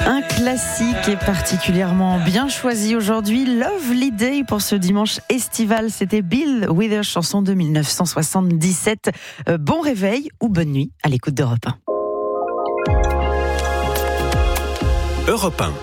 Un classique est particulièrement bien choisi aujourd'hui. Lovely Day pour ce dimanche estival. C'était Bill Withers, chanson de 1977. Bon réveil ou bonne nuit à l'écoute d'Europe 1. Europe 1.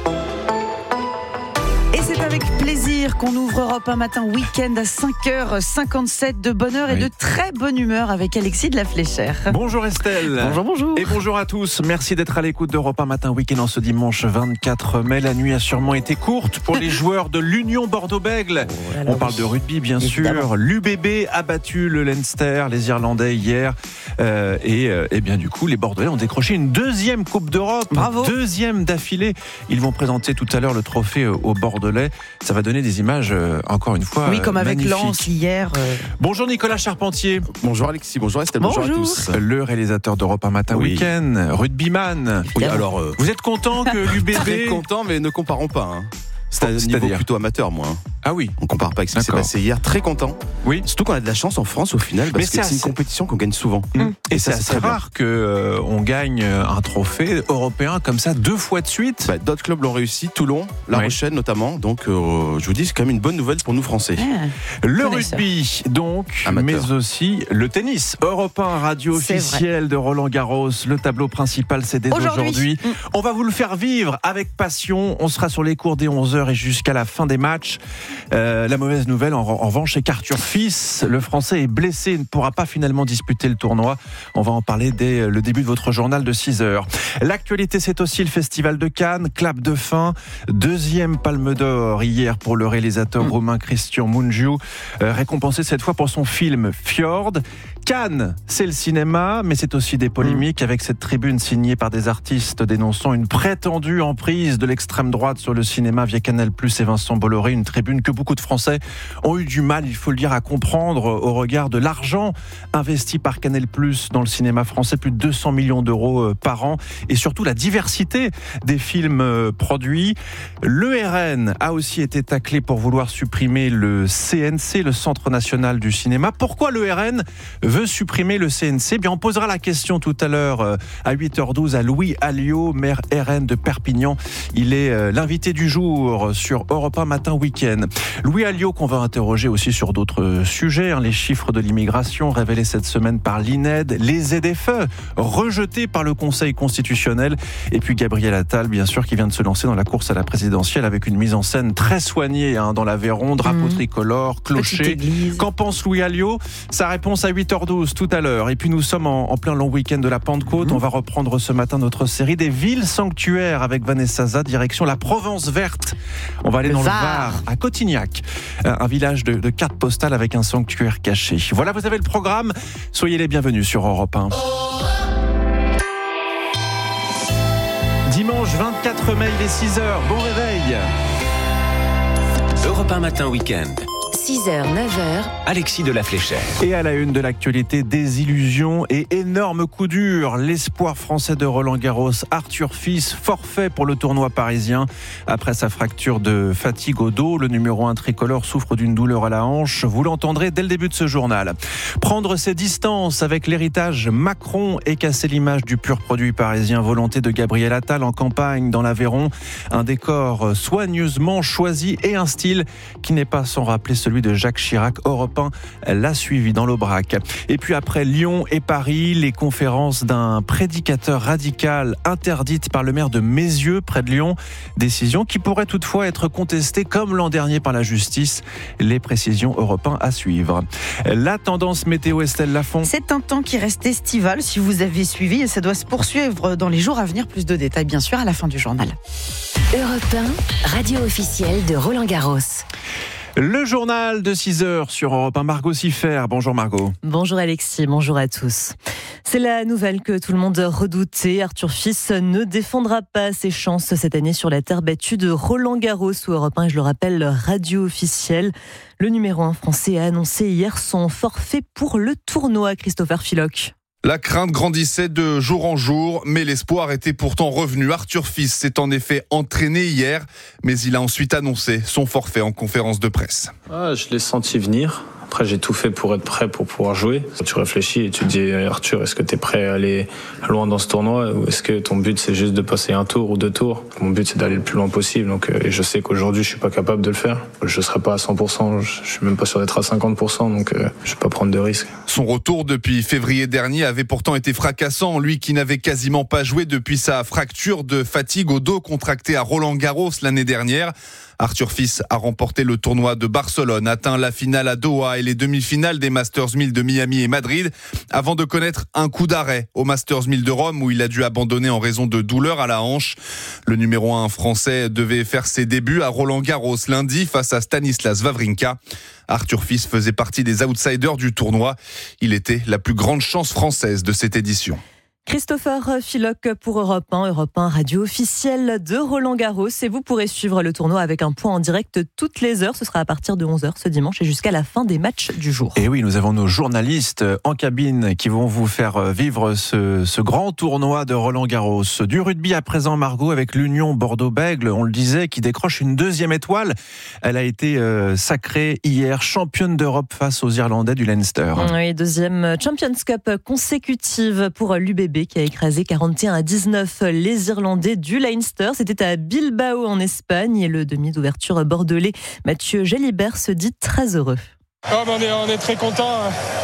Et c'est avec plaisir qu'on ouvre Europe 1 matin week-end à 5h57 de bonne heure et de très bonne humeur avec Alexis de la Fléchère. Bonjour Estelle. Bonjour. Et bonjour à tous. Merci d'être à l'écoute d'Europe 1 matin week-end en ce dimanche 24 mai. La nuit a sûrement été courte pour les joueurs de l'Union Bordeaux-Bègles. On parle de rugby bien sûr. L'UBB a battu le Leinster, les Irlandais hier. Et bien du coup, les Bordelais ont décroché une deuxième Coupe d'Europe. Bravo. Deuxième d'affilée. Ils vont présenter tout à l'heure le trophée aux Bordelais. Ça va donner des images, encore une fois, oui, comme avec magnifiques. Lens hier. Bonjour Nicolas Charpentier. Bonjour Alexis, bonjour Estelle, bonjour à tous. Le réalisateur d'Europe 1 matin week-end, rugbyman. Oui, alors, vous êtes content que l'UBB... Très content, mais ne comparons pas. C'est un niveau plutôt amateur, moi. Ah oui. On compare pas avec ce qui s'est passé hier. Très content. Oui. Surtout qu'on a de la chance en France au final, parce que c'est une compétition qu'on gagne souvent. Et c'est assez rare qu'on gagne un trophée européen comme ça 2 fois de suite. D'autres clubs l'ont réussi, Toulon, La Rochelle notamment. Donc je vous dis, c'est quand même une bonne nouvelle pour nous Français. Le rugby, donc, amateur. mais aussi le tennis. Europe 1, radio officielle de Roland Garros. Le tableau principal, c'est dès aujourd'hui. On va vous le faire vivre avec passion. On sera sur les cours dès 11h et jusqu'à la fin des matchs. La mauvaise nouvelle, en revanche, c'est qu'Arthur Fils, le Français, est blessé et ne pourra pas finalement disputer le tournoi. On va en parler dès le début de votre journal de 6h. L'actualité, c'est aussi le Festival de Cannes, clap de fin. 2e Palme d'Or hier pour le réalisateur roumain Cristian Mungiu, récompensé cette fois pour son film Fjord. Cannes, c'est le cinéma, mais c'est aussi des polémiques avec cette tribune signée par des artistes dénonçant une prétendue emprise de l'extrême droite sur le cinéma via Canal+ et Vincent Bolloré, une tribune que beaucoup de Français ont eu du mal, il faut le dire, à comprendre au regard de l'argent investi par Canal+ dans le cinéma français, plus de 200 millions d'euros par an, et surtout la diversité des films produits. Le RN a aussi été taclé pour vouloir supprimer le CNC, le Centre National du Cinéma. Pourquoi le RN veut supprimer le CNC? Bien, on posera la question tout à l'heure à 8h12 à Louis Alliot, maire RN de Perpignan. Il est l'invité du jour sur Europe 1 matin week-end. Louis Alliot qu'on va interroger aussi sur d'autres sujets, les chiffres de l'immigration révélés cette semaine par l'INED, les ZFE rejetés par le Conseil constitutionnel, et puis Gabriel Attal, bien sûr, qui vient de se lancer dans la course à la présidentielle avec une mise en scène très soignée dans l'Aveyron, drapeau tricolore, clocher. Qu'en pense Louis Alliot? Sa réponse à 8h12 tout à l'heure. Et puis nous sommes en plein long week-end de la Pentecôte. On va reprendre ce matin notre série des villes sanctuaires avec Vanessa Zah, direction la Provence verte. On va aller dans le Var, à Cotignac, un village de cartes postales avec un sanctuaire caché. Voilà, vous avez le programme. Soyez les bienvenus sur Europe 1. Dimanche 24 mai, il est 6h. Bon réveil. Europe 1 matin week-end. 6h, 9h. Alexis de la Fléchère. Et à la une de l'actualité, désillusion et énorme coup dur. L'espoir français de Roland Garros, Arthur Fils, forfait pour le tournoi parisien. Après sa fracture de fatigue au dos, le numéro 1 tricolore souffre d'une douleur à la hanche. Vous l'entendrez dès le début de ce journal. Prendre ses distances avec l'héritage Macron et casser l'image du pur produit parisien. Volonté de Gabriel Attal en campagne dans l'Aveyron. Un décor soigneusement choisi et un style qui n'est pas sans rappeler celui de Jacques Chirac. Europe 1 l'a suivi dans l'Aubrac. Et puis après Lyon et Paris, les conférences d'un prédicateur radical interdites par le maire de Mézieux, près de Lyon. Décision qui pourrait toutefois être contestée comme l'an dernier par la justice. Les précisions Europe 1 à suivre. La tendance météo, Estelle Lafont. C'est un temps qui reste estival si vous avez suivi, et ça doit se poursuivre dans les jours à venir. Plus de détails bien sûr à la fin du journal. Europe 1, radio officielle de Roland Garros. Le journal de 6h sur Europe 1, Margot Siffer. Bonjour Margot. Bonjour Alexis, bonjour à tous. C'est la nouvelle que tout le monde redoutait. Arthur Fils ne défendra pas ses chances cette année sur la terre battue de Roland Garros où Europe 1, je le rappelle, radio officielle. Le numéro 1 français a annoncé hier son forfait pour le tournoi. Christopher Philoc. La crainte grandissait de jour en jour, mais l'espoir était pourtant revenu. Arthur Fils s'est en effet entraîné hier, mais il a ensuite annoncé son forfait en conférence de presse. Je l'ai senti venir. Après, j'ai tout fait pour être prêt pour pouvoir jouer. Tu réfléchis et tu te dis, Arthur, est-ce que tu es prêt à aller loin dans ce tournoi ou est-ce que ton but c'est juste de passer un tour ou 2 tours? Mon but c'est d'aller le plus loin possible. Donc, et je sais qu'aujourd'hui je suis pas capable de le faire. Je serai pas à 100%, je suis même pas sûr d'être à 50%, donc je vais pas prendre de risques. Son retour depuis février dernier avait pourtant été fracassant. Lui qui n'avait quasiment pas joué depuis sa fracture de fatigue au dos contractée à Roland-Garros l'année dernière. Arthur Fils a remporté le tournoi de Barcelone, atteint la finale à Doha et les demi-finales des Masters 1000 de Miami et Madrid, avant de connaître un coup d'arrêt au Masters 1000 de Rome où il a dû abandonner en raison de douleurs à la hanche. Le numéro 1 français devait faire ses débuts à Roland-Garros lundi face à Stanislas Wawrinka. Arthur Fils faisait partie des outsiders du tournoi. Il était la plus grande chance française de cette édition. Christopher Philoc pour Europe 1 radio officielle de Roland-Garros. Et vous pourrez suivre le tournoi avec un point en direct toutes les heures. Ce sera à partir de 11h ce dimanche et jusqu'à la fin des matchs du jour. Et oui, nous avons nos journalistes en cabine qui vont vous faire vivre ce grand tournoi de Roland-Garros. Du rugby à présent, Margot, avec l'Union Bordeaux-Bègles, on le disait, qui décroche une 2e étoile. Elle a été sacrée hier championne d'Europe face aux Irlandais du Leinster. Oui, 2e Champions Cup consécutive pour l'UBB qui a écrasé 41-19 les Irlandais du Leinster. C'était à Bilbao en Espagne et le demi d'ouverture bordelais Mathieu Jalibert se dit très heureux. On est très contents.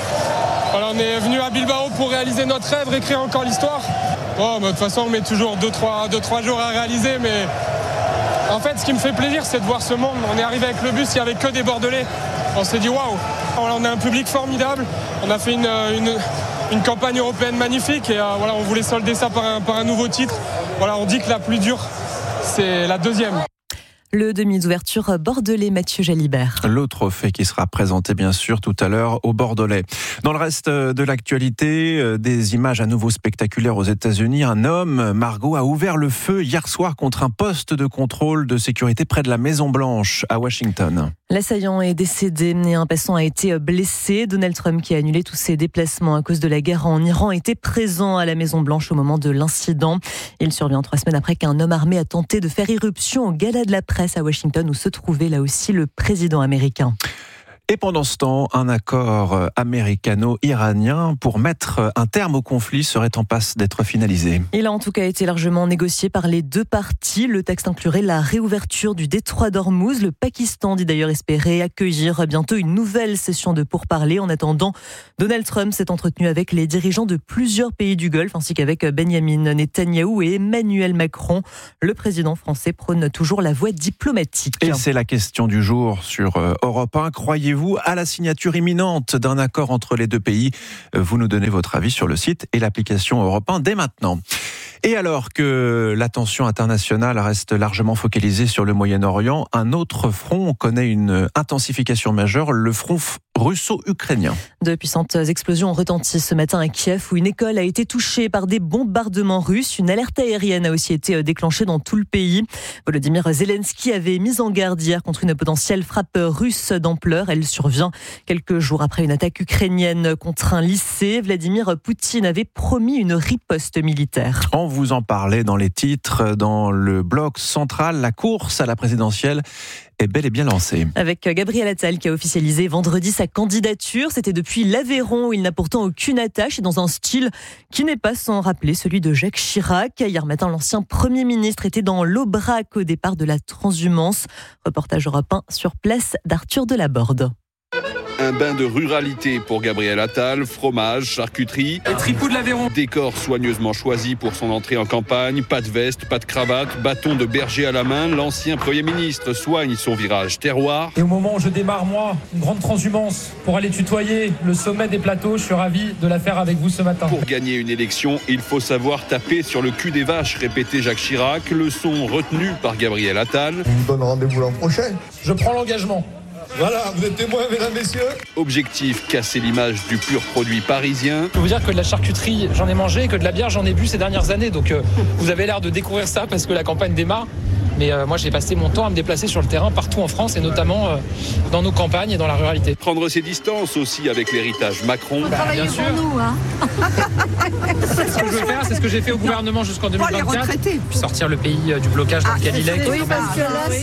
Voilà, on est venu à Bilbao pour réaliser notre rêve, réécrire encore l'histoire. De toute façon, on met toujours 2-3 jours à réaliser, mais en fait, ce qui me fait plaisir, c'est de voir ce monde. On est arrivé avec le bus, il n'y avait que des Bordelais. On s'est dit waouh, on a un public formidable. On a fait une campagne européenne magnifique et on voulait solder ça par un nouveau titre. On dit que la plus dure, c'est la 2e. Le demi d'ouverture bordelais Mathieu Jalibert. Le trophée qui sera présenté bien sûr tout à l'heure au Bordelais. Dans le reste de l'actualité, des images à nouveau spectaculaires aux États-Unis. Un homme, Margot, a ouvert le feu hier soir contre un poste de contrôle de sécurité près de la Maison-Blanche à Washington. L'assaillant est décédé et un passant a été blessé. Donald Trump, qui a annulé tous ses déplacements à cause de la guerre en Iran, était présent à la Maison-Blanche au moment de l'incident. Il survient 3 semaines après qu'un homme armé a tenté de faire irruption au gala de la presse à Washington où se trouvait là aussi le président américain. Et pendant ce temps, un accord américano-iranien pour mettre un terme au conflit serait en passe d'être finalisé. Il a en tout cas été largement négocié par les 2 parties. Le texte inclurait la réouverture du détroit d'Ormuz. Le Pakistan dit d'ailleurs espérer accueillir bientôt une nouvelle session de pourparlers. En attendant, Donald Trump s'est entretenu avec les dirigeants de plusieurs pays du Golfe ainsi qu'avec Benjamin Netanyahou et Emmanuel Macron. Le président français prône toujours la voie diplomatique. Et c'est la question du jour sur Europe 1. Croyez-vous à la signature imminente d'un accord entre les 2 pays? Vous nous donnez votre avis sur le site et l'application Europe 1 dès maintenant. Et alors que l'attention internationale reste largement focalisée sur le Moyen-Orient, un autre front connaît une intensification majeure, le front russo-ukrainien. De puissantes explosions ont retenti ce matin à Kiev où une école a été touchée par des bombardements russes. Une alerte aérienne a aussi été déclenchée dans tout le pays. Volodymyr Zelensky avait mis en garde hier contre une potentielle frappe russe d'ampleur. Elle survient quelques jours après une attaque ukrainienne contre un lycée. Vladimir Poutine avait promis une riposte militaire. On vous en parlait dans les titres, dans le bloc central, la course à la présidentielle est bel et bien lancée. Avec Gabriel Attal qui a officialisé vendredi sa candidature. C'était depuis l'Aveyron où il n'a pourtant aucune attache et dans un style qui n'est pas sans rappeler celui de Jacques Chirac. Hier matin, l'ancien Premier ministre était dans l'Aubrac au départ de la transhumance. Reportage Europe 1 sur place d'Arthur Delaborde. Un bain de ruralité pour Gabriel Attal, fromage, charcuterie, Les tripoux de l'Aveyron. décor soigneusement choisi pour son entrée en campagne, pas de veste, pas de cravate, bâton de berger à la main, l'ancien Premier ministre soigne son virage terroir. Et au moment où je démarre, moi, une grande transhumance pour aller tutoyer le sommet des plateaux, je suis ravi de la faire avec vous ce matin. Pour gagner une élection, il faut savoir taper sur le cul des vaches, répétait Jacques Chirac, leçon retenue par Gabriel Attal. Je vous donne rendez-vous l'an prochain. Je prends l'engagement. Voilà, vous êtes témoins, mesdames, messieurs. Objectif, casser l'image du pur produit parisien. Je peux vous dire que de la charcuterie, j'en ai mangé, et que de la bière, j'en ai bu ces dernières années. Donc vous avez l'air de découvrir ça parce que la campagne démarre. Mais moi, j'ai passé mon temps à me déplacer sur le terrain partout en France et notamment dans nos campagnes et dans la ruralité. Prendre ses distances aussi avec l'héritage Macron. Bien sûr. Nous, hein. C'est ce que je veux faire, c'est ce que j'ai fait au gouvernement jusqu'en 2024. Puis sortir le pays du blocage dans lequel il est. Oui, parce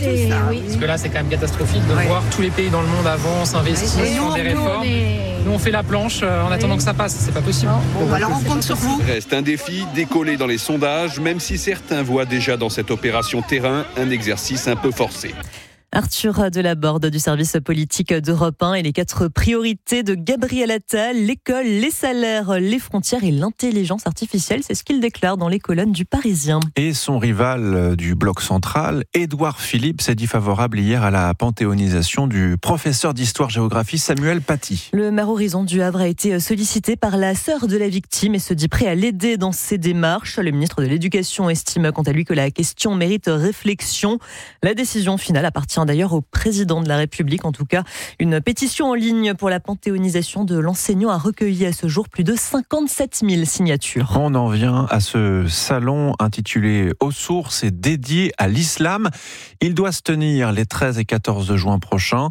que là, c'est quand même catastrophique de voir tous les pays dans le monde avancent, investissent, font des réformes. Nous, on fait la planche en attendant que ça passe. C'est pas possible. Bon, alors on compte sur vous. Reste un défi, décoller dans les sondages, même si certains voient déjà dans cette opération terrain un exercice un peu forcé. Arthur Delaborde du service politique d'Europe 1 et les 4 priorités de Gabriel Attal, l'école, les salaires, les frontières et l'intelligence artificielle. C'est ce qu'il déclare dans les colonnes du Parisien. Et son rival du bloc central, Édouard Philippe, s'est dit favorable hier à la panthéonisation du professeur d'histoire-géographie Samuel Paty. Le maire Horizon du Havre a été sollicité par la sœur de la victime et se dit prêt à l'aider dans ses démarches. Le ministre de l'Éducation estime quant à lui que la question mérite réflexion. La décision finale appartient d'ailleurs au président de la République. En tout cas, une pétition en ligne pour la panthéonisation de l'enseignant a recueilli à ce jour plus de 57 000 signatures. On en vient à ce salon intitulé Aux sources et dédié à l'islam. Il doit se tenir les 13 et 14 juin prochains.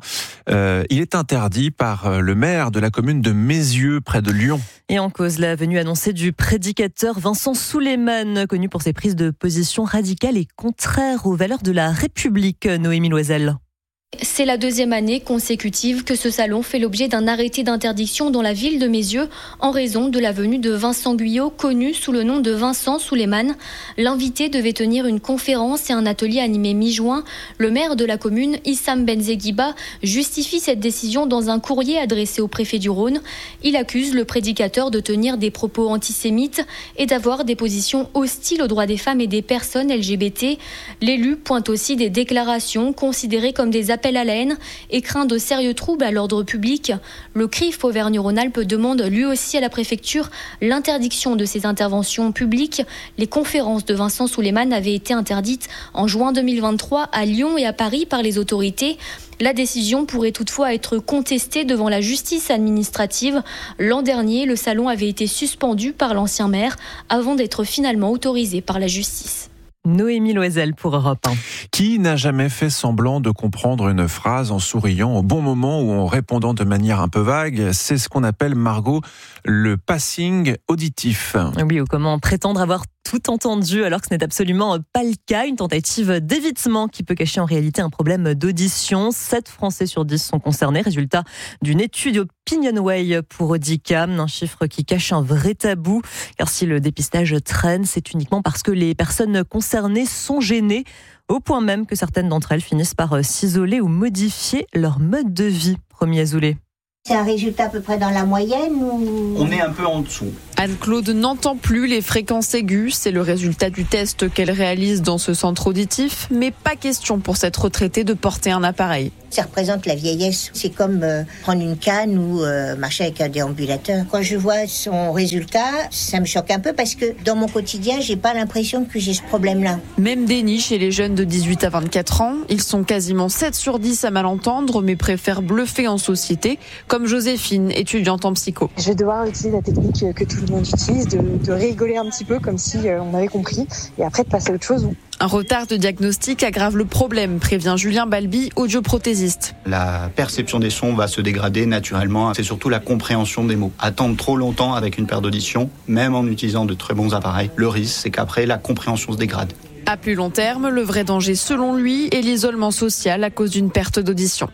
Il est interdit par le maire de la commune de Mézieux, près de Lyon. Et en cause, la venue annoncée du prédicateur Vincent Souleymane, connu pour ses prises de position radicales et contraires aux valeurs de la République. Noémie Loisel. C'est la 2e année consécutive que ce salon fait l'objet d'un arrêté d'interdiction dans la ville de Mézieux en raison de la venue de Vincent Guyot, connu sous le nom de Vincent Souleymane. L'invité devait tenir une conférence et un atelier animé mi-juin. Le maire de la commune, Issam Benzeguiba, justifie cette décision dans un courrier adressé au préfet du Rhône. Il accuse le prédicateur de tenir des propos antisémites et d'avoir des positions hostiles aux droits des femmes et des personnes LGBT. L'élu pointe aussi des déclarations considérées comme des appel à la haine et craint de sérieux troubles à l'ordre public. Le CRIF Auvergne-Rhône-Alpes demande lui aussi à la préfecture l'interdiction de ces interventions publiques. Les conférences de Vincent Souleymane avaient été interdites en juin 2023 à Lyon et à Paris par les autorités. La décision pourrait toutefois être contestée devant la justice administrative. L'an dernier, le salon avait été suspendu par l'ancien maire avant d'être finalement autorisé par la justice. Noémie Loisel pour Europe 1. Qui n'a jamais fait semblant de comprendre une phrase en souriant au bon moment ou en répondant de manière un peu vague? C'est ce qu'on appelle, Margot, le passing auditif. Oui, ou comment prétendre avoir tout entendu alors que ce n'est absolument pas le cas. Une tentative d'évitement qui peut cacher en réalité un problème d'audition. 7 Français sur 10 sont concernés. Résultat d'une étude OpinionWay pour Audica. Un chiffre qui cache un vrai tabou. Car si le dépistage traîne, c'est uniquement parce que les personnes concernées sont gênées. Au point même que certaines d'entre elles finissent par s'isoler ou modifier leur mode de vie. Premier Azoulay. C'est un résultat à peu près dans la moyenne ou... On est un peu en dessous. Anne-Claude n'entend plus les fréquences aiguës. C'est le résultat du test qu'elle réalise dans ce centre auditif. Mais pas question pour cette retraitée de porter un appareil. Ça représente la vieillesse. C'est comme prendre une canne ou marcher avec un déambulateur. Quand je vois son résultat, ça me choque un peu parce que dans mon quotidien, j'ai pas l'impression que j'ai ce problème-là. Même déni chez les jeunes de 18 à 24 ans. Ils sont quasiment 7 sur 10 à mal entendre, mais préfèrent bluffer en société, comme Joséphine, étudiante en psycho. Je vais devoir utiliser la technique que tout le monde utilise, de rigoler un petit peu comme si on avait compris, et après de passer à autre chose. Un retard de diagnostic aggrave le problème, prévient Julien Balbi, audioprothésiste. La perception des sons va se dégrader naturellement. C'est surtout la compréhension des mots. Attendre trop longtemps avec une perte d'audition, même en utilisant de très bons appareils, le risque, c'est qu'après, la compréhension se dégrade. À plus long terme, le vrai danger, selon lui, est l'isolement social à cause d'une perte d'audition.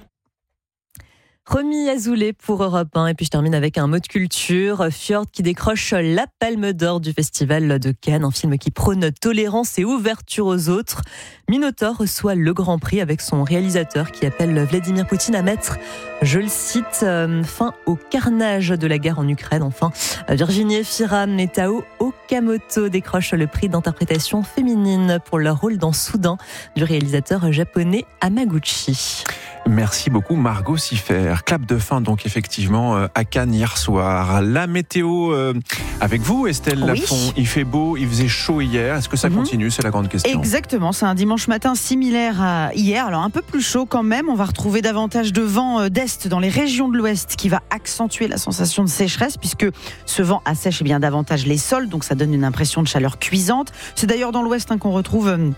Romy Azoulay pour Europe 1. Et puis je termine avec un mot de culture. Fjord qui décroche la Palme d'Or du Festival de Cannes. Un film qui prône tolérance et ouverture aux autres. Minotaur reçoit le Grand Prix avec son réalisateur qui appelle Vladimir Poutine à mettre, je le cite, fin au carnage de la guerre en Ukraine. Enfin, Virginie Efira et Tao Okamoto décrochent le prix d'interprétation féminine pour leur rôle dans Soudain du réalisateur japonais Hamaguchi. Merci beaucoup Margot Siffer. Clap de fin donc effectivement à Cannes hier soir. La météo avec vous Estelle Lafont. Il fait beau, il faisait chaud hier. Est-ce que ça continue? C'est la grande question. Exactement, c'est un dimanche matin similaire à hier. Alors un peu plus chaud quand même. On va retrouver davantage de vent d'est dans les régions de l'ouest qui va accentuer la sensation de sécheresse puisque ce vent assèche bien davantage les sols. Donc ça donne une impression de chaleur cuisante. C'est d'ailleurs dans l'ouest qu'on retrouve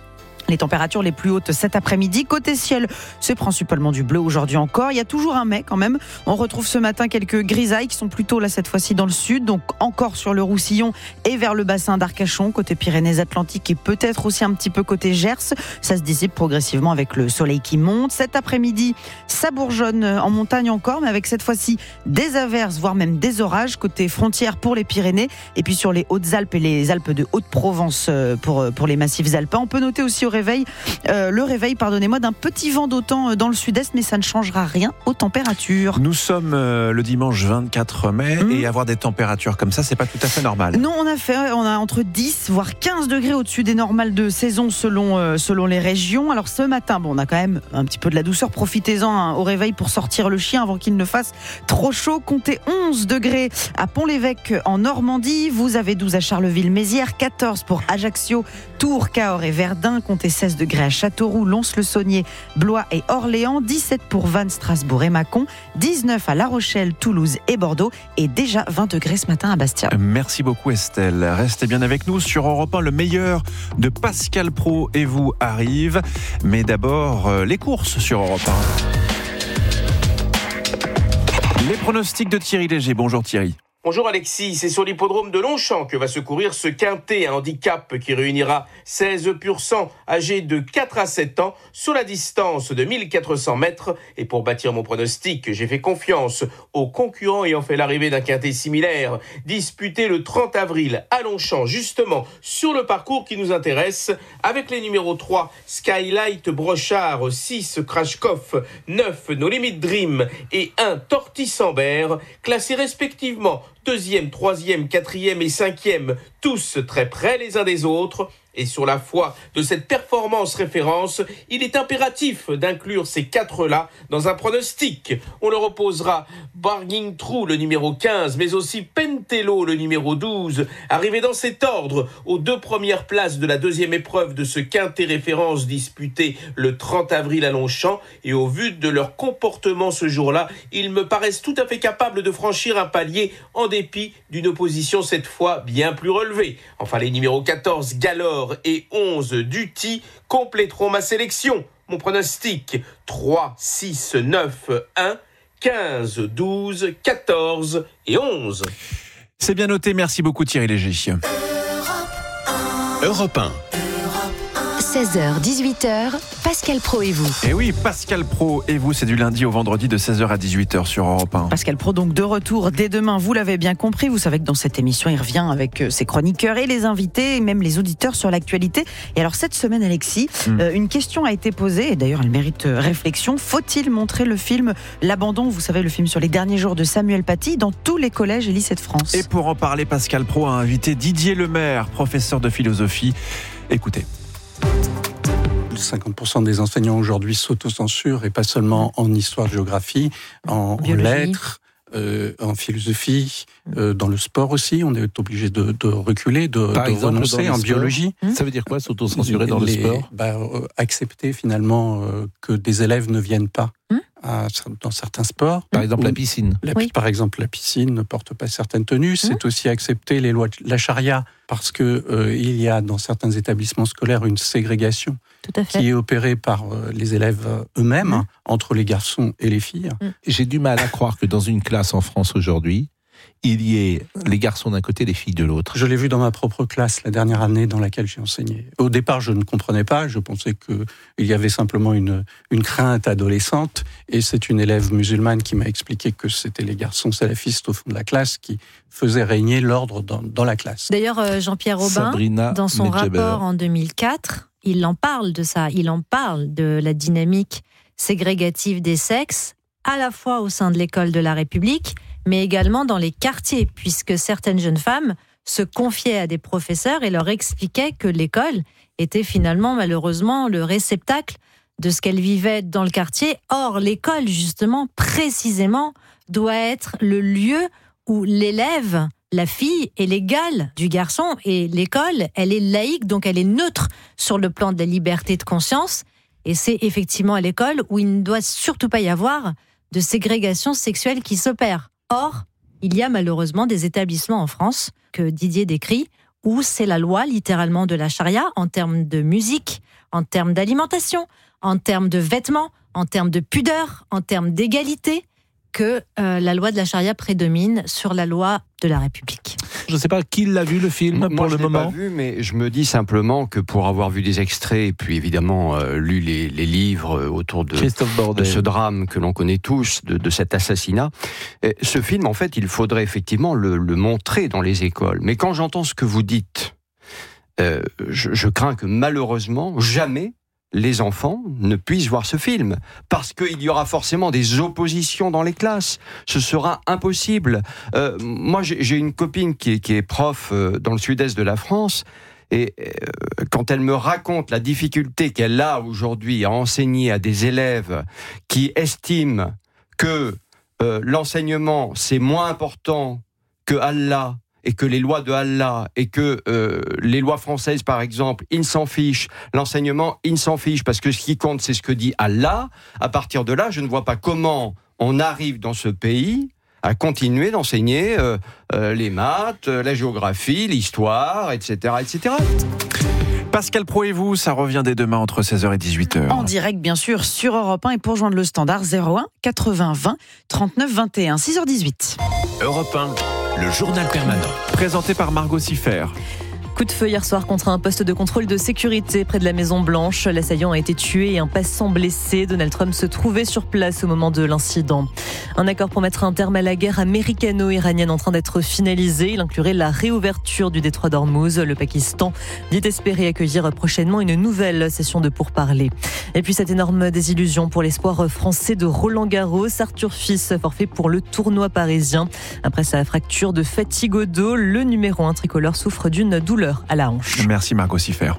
Les températures les plus hautes cet après-midi. Côté ciel, c'est principalement du bleu aujourd'hui encore. Il y a toujours un mais quand même. On retrouve ce matin quelques grisailles qui sont plutôt là cette fois-ci dans le sud. Donc encore sur le Roussillon et vers le bassin d'Arcachon, côté Pyrénées-Atlantiques et peut-être aussi un petit peu côté Gers. Ça se dissipe progressivement avec le soleil qui monte. Cet après-midi, ça bourgeonne en montagne encore, mais avec cette fois-ci des averses, voire même des orages côté frontière pour les Pyrénées. Et puis sur les Hautes-Alpes et les Alpes de Haute-Provence pour les massifs alpins. On peut noter aussi le réveil d'un petit vent d'automne dans le sud-est, mais ça ne changera rien aux températures. Nous sommes le dimanche 24 mai et avoir des températures comme ça, c'est pas tout à fait normal. Non, on a entre 10 voire 15 degrés au-dessus des normales de saison selon les régions. Alors ce matin, on a quand même un petit peu de la douceur. Profitez-en au réveil pour sortir le chien avant qu'il ne fasse trop chaud. Comptez 11 degrés à Pont-l'Évêque en Normandie. Vous avez 12 à Charleville-Mézières, 14 pour Ajaccio, Tours, Cahors et Verdun. Comptez 16 degrés à Châteauroux, Lons-le-Saunier, Blois et Orléans, 17 pour Vannes, Strasbourg et Mâcon, 19 à La Rochelle, Toulouse et Bordeaux et déjà 20 degrés ce matin à Bastia. Merci beaucoup Estelle. Restez bien avec nous sur Europe 1. Le meilleur de Pascal Praud et vous arrive. Mais d'abord, les courses sur Europe 1. Les pronostics de Thierry Léger. Bonjour Thierry. Bonjour Alexis, c'est sur l'hippodrome de Longchamp que va se courir ce quintet, un handicap qui réunira 16 pur sang âgés de 4 à 7 ans sur la distance de 1400 mètres. Et pour bâtir mon pronostic, j'ai fait confiance aux concurrents ayant fait l'arrivée d'un quintet similaire, disputé le 30 avril à Longchamp, justement sur le parcours qui nous intéresse, avec les numéros 3, Skylight Brochard, 6, Crashkoff, 9, No Limit Dream et 1, Tortissambert, classés respectivement 2e, 3e, 4e et 5e, tous très près les uns des autres. Et sur la foi de cette performance référence, il est impératif d'inclure ces 4-là dans un pronostic. On leur opposera Barging True, le numéro 15, mais aussi Pentello, le numéro 12, arrivé dans cet ordre aux 2 premières places de la 2e épreuve de ce quintet référence disputé le 30 avril à Longchamp. Et au vu de leur comportement ce jour-là, ils me paraissent tout à fait capables de franchir un palier en dépit d'une opposition cette fois bien plus relevée. Enfin, les numéros 14, Galore et 11, Duty, compléteront ma sélection. Mon pronostic, 3, 6, 9, 1, 15, 12, 14 et 11. C'est bien noté, merci beaucoup Thierry Léger. Europe 1. 16h, 18h, Pascal Praud et vous. Et oui, Pascal Praud et vous, c'est du lundi au vendredi de 16h à 18h sur Europe 1. Pascal Praud, donc de retour dès demain, vous l'avez bien compris. Vous savez que dans cette émission, il revient avec ses chroniqueurs et les invités, et même les auditeurs sur l'actualité. Et alors cette semaine, Alexis, une question a été posée, et d'ailleurs elle mérite réflexion. Faut-il montrer le film L'Abandon, vous savez, le film sur les derniers jours de Samuel Paty, dans tous les collèges et lycées de France? Et pour en parler, Pascal Praud a invité Didier Lemaire, professeur de philosophie. Écoutez. 50% des enseignants aujourd'hui s'autocensurent, et pas seulement en histoire-géographie, en lettres, en philosophie, dans le sport aussi. On est obligé de reculer, de renoncer en biologie. Ça veut dire quoi, s'autocensurer dans le sport? Accepter finalement que des élèves ne viennent pas dans certains sports. Par exemple la piscine. Par exemple la piscine ne porte pas certaines tenues. C'est aussi accepter les lois de la charia, parce que il y a dans certains établissements scolaires une ségrégation qui est opérée par les élèves eux-mêmes entre les garçons et les filles. J'ai du mal à croire que dans une classe en France aujourd'hui, il y ait les garçons d'un côté et les filles de l'autre. Je l'ai vu dans ma propre classe la dernière année dans laquelle j'ai enseigné. Au départ, je ne comprenais pas. Je pensais qu'il y avait simplement une crainte adolescente. Et c'est une élève musulmane qui m'a expliqué que c'était les garçons salafistes au fond de la classe qui faisaient régner l'ordre dans la classe. D'ailleurs, Jean-Pierre Aubin, dans son rapport en 2004, il en parle de ça. Il en parle de la dynamique ségrégative des sexes, à la fois au sein de l'école de la République, mais également dans les quartiers, puisque certaines jeunes femmes se confiaient à des professeurs et leur expliquaient que l'école était finalement, malheureusement, le réceptacle de ce qu'elles vivaient dans le quartier. Or, l'école, justement, précisément, doit être le lieu où l'élève, la fille, est l'égale du garçon. Et l'école, elle est laïque, donc elle est neutre sur le plan de la liberté de conscience. Et c'est effectivement à l'école où il ne doit surtout pas y avoir de ségrégation sexuelle qui s'opère. Or, il y a malheureusement des établissements en France, que Didier décrit, où c'est la loi littéralement de la charia en termes de musique, en termes d'alimentation, en termes de vêtements, en termes de pudeur, en termes d'égalité, que la loi de la charia prédomine sur la loi de la République. Je ne sais pas qui l'a vu le film pour le moment. Moi, je ne l'ai pas vu, mais je me dis simplement que pour avoir vu des extraits et puis évidemment lu les livres autour de ce drame que l'on connaît tous, de cet assassinat, ce film, en fait, il faudrait effectivement le montrer dans les écoles. Mais quand j'entends ce que vous dites, je crains que malheureusement, jamais les enfants ne puissent voir ce film, parce qu'il y aura forcément des oppositions dans les classes. Ce sera impossible. Moi, j'ai une copine qui est prof dans le sud-est de la France, et quand elle me raconte la difficulté qu'elle a aujourd'hui à enseigner à des élèves qui estiment que l'enseignement, c'est moins important que Allah, et que les lois de Allah, et que les lois françaises, par exemple, ils s'en fichent. L'enseignement, ils s'en fichent, parce que ce qui compte, c'est ce que dit Allah. À partir de là, je ne vois pas comment on arrive dans ce pays à continuer d'enseigner les maths, la géographie, l'histoire, etc., etc. Pascal Praud et vous, ça revient dès demain entre 16h et 18h. En direct, bien sûr, sur Europe 1, et pour joindre le standard 01 80 20 39 21, 6h18. Europe 1, le journal permanent. Présenté par Margot Siffer. Coup de feu hier soir contre un poste de contrôle de sécurité près de la Maison Blanche. L'assaillant a été tué et un passant blessé. Donald Trump se trouvait sur place au moment de l'incident. Un accord pour mettre un terme à la guerre américano-iranienne en train d'être finalisé. Il inclurait la réouverture du détroit d'Ormuz. Le Pakistan dit espérer accueillir prochainement une nouvelle session de pourparlers. Et puis cette énorme désillusion pour l'espoir français de Roland-Garros. Arthur Fils, forfait pour le tournoi parisien. Après sa fracture de fatigue au dos, le numéro 1 tricolore souffre d'une douleur à la hanche. Merci Margot Siffer.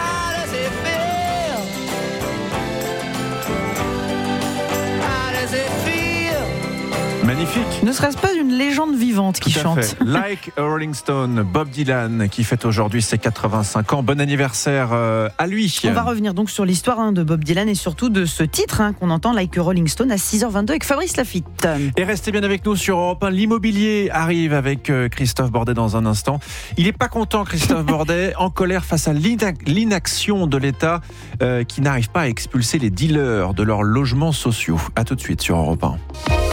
Magnifique. Ne serait-ce pas une légende vivante qui chante? Like a Rolling Stone, Bob Dylan, qui fête aujourd'hui ses 85 ans. Bon anniversaire à lui. On va revenir donc sur l'histoire de Bob Dylan et surtout de ce titre qu'on entend, Like a Rolling Stone, à 6h22 avec Fabrice Lafitte. Et restez bien avec nous sur Europe 1. L'immobilier arrive avec Christophe Bordet dans un instant. Il n'est pas content, Christophe Bordet, en colère face à l'inaction de l'État qui n'arrive pas à expulser les dealers de leurs logements sociaux. A tout de suite sur Europe 1.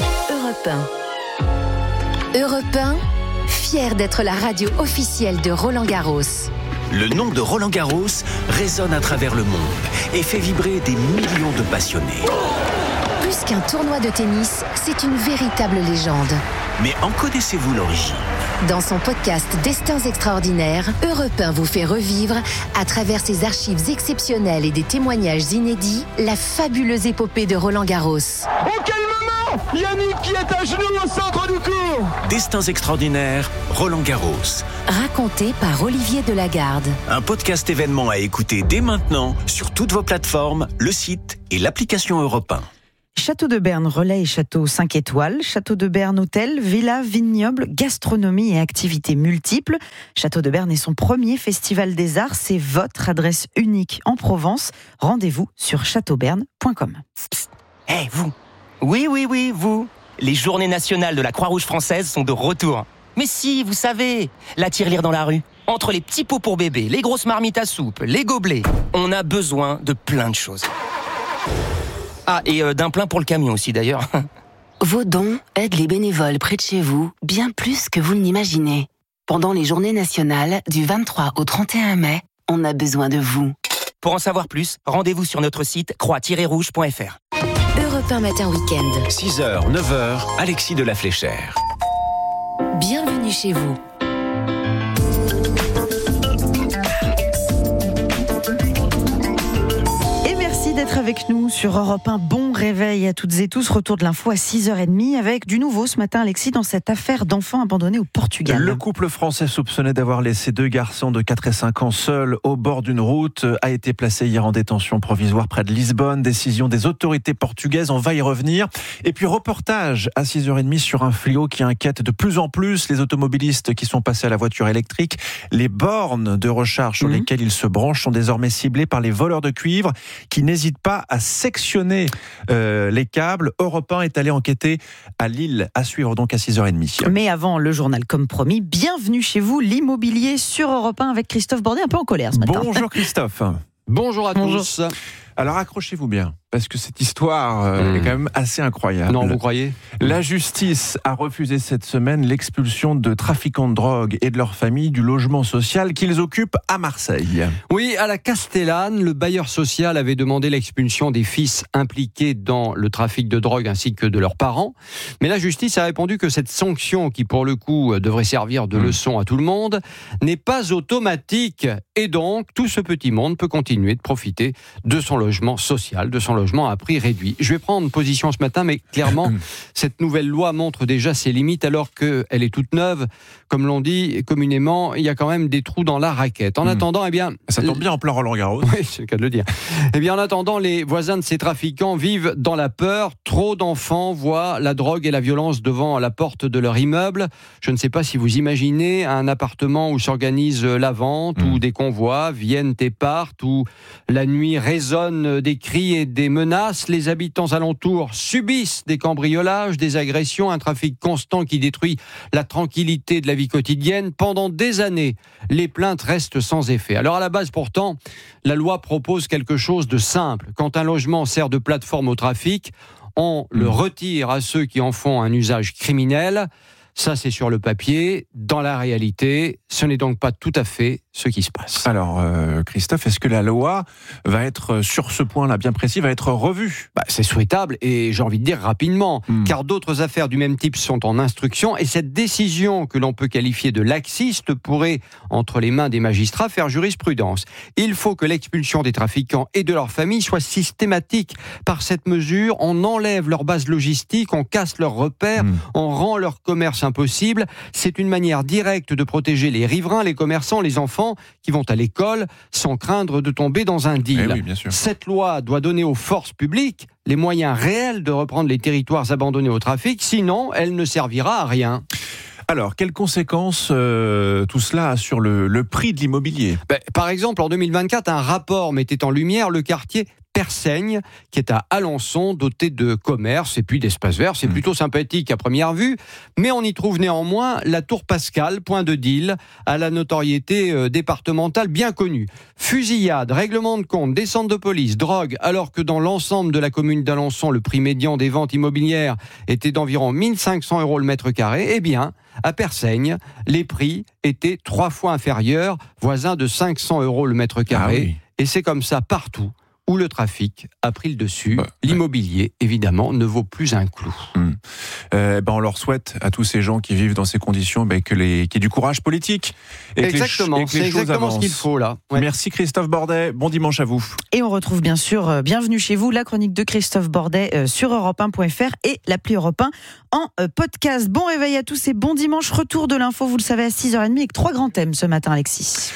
Europe 1, fier d'être la radio officielle de Roland-Garros. Le nom de Roland-Garros résonne à travers le monde et fait vibrer des millions de passionnés. Plus qu'un tournoi de tennis, c'est une véritable légende. Mais en connaissez-vous l'origine ? Dans son podcast Destins extraordinaires, Europe 1 vous fait revivre, à travers ses archives exceptionnelles et des témoignages inédits, la fabuleuse épopée de Roland-Garros. Oh, quel moment! Yannick qui est à genoux au centre du court! Destins extraordinaires, Roland-Garros. Raconté par Olivier Delagarde. Un podcast événement à écouter dès maintenant sur toutes vos plateformes, le site et l'application Europe 1. Château de Berne, relais et château 5 étoiles. Château de Berne, hôtel, villa, vignoble, gastronomie et activités multiples. Château de Berne est son premier festival des arts. C'est votre adresse unique en Provence. Rendez-vous sur châteauberne.com. Hey, vous! Oui, vous! Les journées nationales de la Croix-Rouge française sont de retour. Mais si, vous savez, la tirelire dans la rue. Entre les petits pots pour bébé, les grosses marmites à soupe, les gobelets, on a besoin de plein de choses. Ah, et d'un plein pour le camion aussi d'ailleurs. Vos dons aident les bénévoles près de chez vous bien plus que vous ne l'imaginez. Pendant les journées nationales du 23 au 31 mai, on a besoin de vous. Pour en savoir plus, rendez-vous sur notre site croix-rouge.fr. Europe 1 matin week-end. 6h, 9h, Alexis de la Fléchère. Bienvenue chez vous. D'être avec nous sur Europe 1. Bon réveil à toutes et tous. Retour de l'info à 6h30 avec du nouveau ce matin, Alexis, dans cette affaire d'enfants abandonnés au Portugal. Le couple français soupçonné d'avoir laissé 2 garçons de 4 et 5 ans seuls au bord d'une route a été placé hier en détention provisoire près de Lisbonne. Décision des autorités portugaises, on va y revenir. Et puis reportage à 6h30 sur un fléau qui inquiète de plus en plus les automobilistes qui sont passés à la voiture électrique. Les bornes de recharge sur lesquelles ils se branchent sont désormais ciblées par les voleurs de cuivre qui n'hésitent n'hésite pas à sectionner les câbles. Europe 1 est allé enquêter à Lille, à suivre donc à 6h30. Mais avant le journal comme promis, bienvenue chez vous, l'immobilier sur Europe 1 avec Christophe Bordet, un peu en colère ce matin. Bonjour Christophe. Bonjour à tous. Alors accrochez-vous bien, parce que cette histoire est quand même assez incroyable. Non, vous croyez ? La justice a refusé cette semaine l'expulsion de trafiquants de drogue et de leurs familles du logement social qu'ils occupent à Marseille. Oui, à la Castellane, le bailleur social avait demandé l'expulsion des fils impliqués dans le trafic de drogue ainsi que de leurs parents. Mais la justice a répondu que cette sanction, qui pour le coup devrait servir de leçon à tout le monde, n'est pas automatique. Et donc, tout ce petit monde peut continuer de profiter de son logement social, de son logement à prix réduit. Je vais prendre position ce matin, mais clairement, cette nouvelle loi montre déjà ses limites alors qu'elle est toute neuve. Comme l'on dit communément, il y a quand même des trous dans la raquette. En attendant, eh bien... Ça tombe bien en plein Roland-Garros. Oui, c'est le cas de le dire. Eh bien, en attendant, les voisins de ces trafiquants vivent dans la peur. Trop d'enfants voient la drogue et la violence devant la porte de leur immeuble. Je ne sais pas si vous imaginez un appartement où s'organise la vente, où des convois viennent et partent, où la nuit résonne des cris et des menaces. Les habitants alentours subissent des cambriolages, des agressions, un trafic constant qui détruit la tranquillité de la vie quotidienne. Pendant des années, les plaintes restent sans effet. Alors à la base, pourtant, la loi propose quelque chose de simple. Quand un logement sert de plateforme au trafic, on le retire à ceux qui en font un usage criminel. Ça, c'est sur le papier. Dans la réalité, ce n'est donc pas tout à fait ce qui se passe. Alors, Christophe, est-ce que la loi va être, sur ce point-là bien précis, va être revue ? C'est souhaitable et j'ai envie de dire rapidement, car d'autres affaires du même type sont en instruction et cette décision que l'on peut qualifier de laxiste pourrait, entre les mains des magistrats, faire jurisprudence. Il faut que l'expulsion des trafiquants et de leurs familles soit systématique. Par cette mesure, on enlève leur base logistique, on casse leurs repères, on rend leur commerce impossible. C'est une manière directe de protéger les riverains, les commerçants, les enfants qui vont à l'école sans craindre de tomber dans un deal. Oui, bien sûr. Cette loi doit donner aux forces publiques les moyens réels de reprendre les territoires abandonnés au trafic, sinon elle ne servira à rien. Alors, quelles conséquences tout cela a sur le prix de l'immobilier ? Par exemple, en 2024, un rapport mettait en lumière le quartier Persaigne, qui est à Alençon, doté de commerces et puis d'espaces verts. C'est plutôt sympathique à première vue, mais on y trouve néanmoins la Tour Pascal, point de deal, à la notoriété départementale bien connue. Fusillade, règlement de compte, descente de police, drogue, alors que dans l'ensemble de la commune d'Alençon, le prix médian des ventes immobilières était d'environ 1 500 € le mètre carré, eh bien, à Persaigne, les prix étaient 3 fois inférieurs, voisins de 500 € le mètre carré. Ah oui. Et c'est comme ça partout où le trafic a pris le dessus. L'immobilier, évidemment, ne vaut plus un clou. On leur souhaite à tous ces gens qui vivent dans ces conditions qu'il y ait du courage politique. Et exactement, c'est exactement ce qu'il faut là. Ouais. Merci Christophe Bordet, bon dimanche à vous. Et on retrouve bien sûr, bienvenue chez vous, la chronique de Christophe Bordet sur europe1.fr et l'appli Europe 1 en podcast. Bon réveil à tous et bon dimanche, retour de l'info, vous le savez, à 6h30 avec 3 grands thèmes ce matin, Alexis.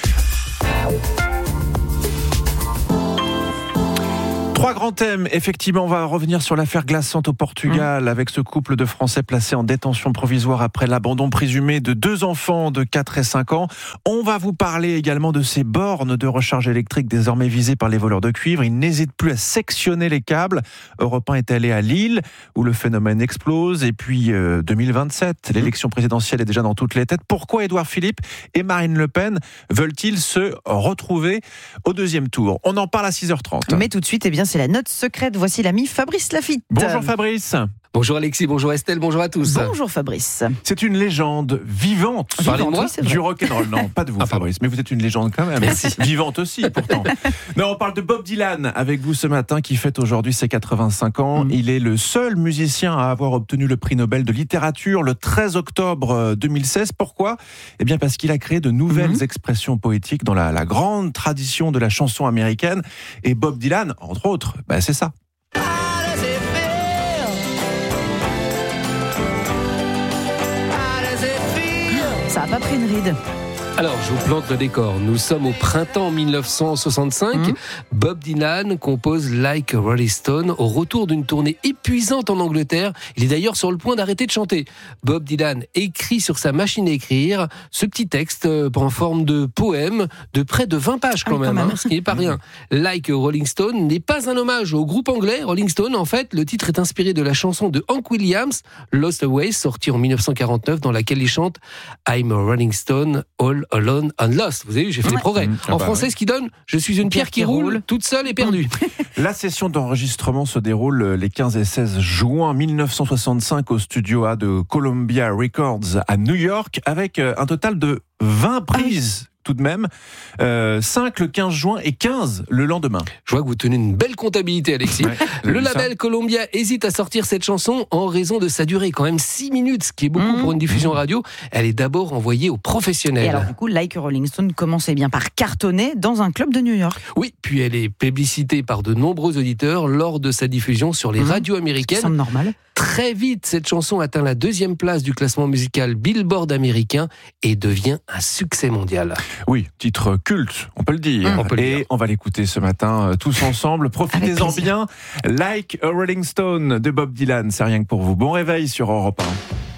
3 grands thèmes. Effectivement, on va revenir sur l'affaire glaçante au Portugal avec ce couple de Français placés en détention provisoire après l'abandon présumé de 2 enfants de 4 et 5 ans. On va vous parler également de ces bornes de recharge électrique désormais visées par les voleurs de cuivre. Ils n'hésitent plus à sectionner les câbles. Europe 1 est allé à Lille où le phénomène explose. Et puis 2027, l'élection présidentielle est déjà dans toutes les têtes. Pourquoi Édouard Philippe et Marine Le Pen veulent-ils se retrouver au 2e tour ? On en parle à 6h30. Mais tout de suite, c'est la note secrète. Voici l'ami Fabrice Lafitte. Bonjour Fabrice. Bonjour Alexis, bonjour Estelle, bonjour à tous. Bonjour Fabrice. C'est une légende vivante du rock'n'roll. Non, pas de vous Fabrice, mais vous êtes une légende quand même. Merci. Vivante aussi pourtant. Non, on parle de Bob Dylan avec vous ce matin qui fête aujourd'hui ses 85 ans. Il est le seul musicien à avoir obtenu le prix Nobel de littérature le 13 octobre 2016. Pourquoi ? Eh bien parce qu'il a créé de nouvelles expressions poétiques dans la grande tradition de la chanson américaine. Et Bob Dylan, entre autres, c'est ça. Ça n'a pas pris une ride. Alors, je vous plante le décor. Nous sommes au printemps 1965. Bob Dylan compose Like a Rolling Stone au retour d'une tournée épuisante en Angleterre. Il est d'ailleurs sur le point d'arrêter de chanter. Bob Dylan écrit sur sa machine à écrire ce petit texte en forme de poème de près de 20 pages quand même. Ce qui n'est pas rien. Like a Rolling Stone n'est pas un hommage au groupe anglais Rolling Stone. En fait, le titre est inspiré de la chanson de Hank Williams, Lost Away, sortie en 1949, dans laquelle il chante I'm a Rolling Stone, all alone and lost. Vous avez vu, j'ai fait des progrès. En français, ce qui donne je suis une pierre qui roule, toute seule et perdue. La session d'enregistrement se déroule les 15 et 16 juin 1965 au studio A de Columbia Records à New York, avec un total de 20 prises. Tout de même, 5 le 15 juin et 15 le lendemain. Je vois que vous tenez une belle comptabilité, Alexis. Le label Columbia hésite à sortir cette chanson en raison de sa durée, quand même 6 minutes, ce qui est beaucoup pour une diffusion radio. Elle est d'abord envoyée aux professionnels. Et alors du coup, Like a Rolling Stone commençait bien par cartonner dans un club de New York. Oui, puis elle est plébiscitée par de nombreux auditeurs lors de sa diffusion sur les radios américaines. Ça semble normal. Très vite, cette chanson atteint la 2e place du classement musical Billboard américain et devient un succès mondial. Oui, titre culte, on peut le dire. On va l'écouter ce matin tous ensemble. Profitez-en bien. Like a Rolling Stone de Bob Dylan, c'est rien que pour vous. Bon réveil sur Europe 1.